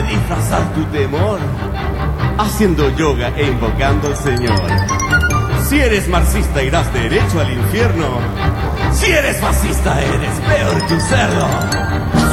disfrazar tu temor haciendo yoga e invocando al Señor. Si eres marxista irás derecho al infierno. Si eres fascista eres peor que un cerdo.